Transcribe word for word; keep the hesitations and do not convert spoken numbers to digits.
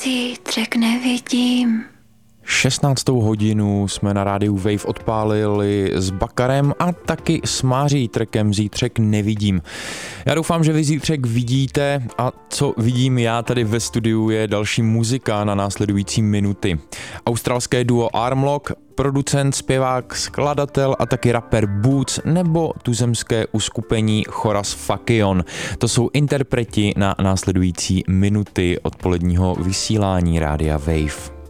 Zítřek nevidím. šestnáctou hodinu jsme na rádiu Wave odpálili s Bakarem a taky s Máří trackem Zítřek nevidím. Já doufám, že vy zítřek vidíte a co vidím já tady ve studiu je další muzika na následující minuty. Australské duo Armlock, producent, zpěvák, skladatel a taky rapper Boots nebo tuzemské uskupení Choras Fakion. To jsou interpreti na následující minuty odpoledního vysílání rádia Wave.